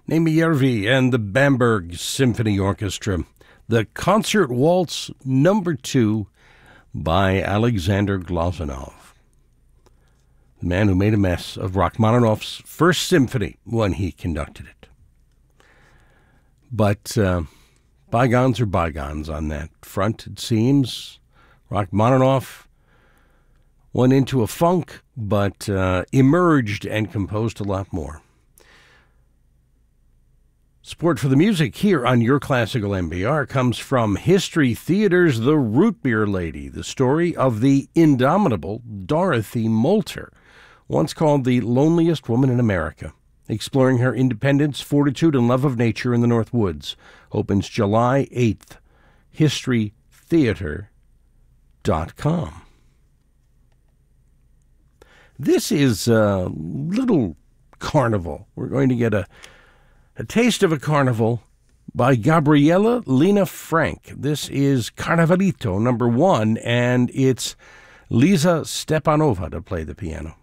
Naimi Järvi and the Bamberg Symphony Orchestra. The Concert Waltz No. 2 by Alexander Glazunov, the man who made a mess of Rachmaninoff's First Symphony when he conducted it. But bygones are bygones on that front, it seems. Rachmaninoff went into a funk, but emerged and composed a lot more. Support for the music here on Your Classical NPR comes from History Theater's The Root Beer Lady, the story of the indomitable Dorothy Moulter, once called the loneliest woman in America, exploring her independence, fortitude, and love of nature in the North Woods. Opens July 8th. HistoryTheater.com. This is a little carnival. We're going to get a taste of a carnival by Gabriela Lena Frank. This is Carnavalito No. 1, and it's Lisa Stepanova to play the piano.